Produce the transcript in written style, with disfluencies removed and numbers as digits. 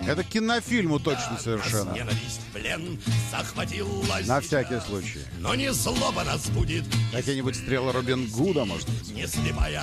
Это к кинофильму точно совершенно. Ненависть, плен захватила На себя. всякий случай. Но не злоба нас будет, Какие-нибудь стрелы Робин Гуда, может быть? не слепая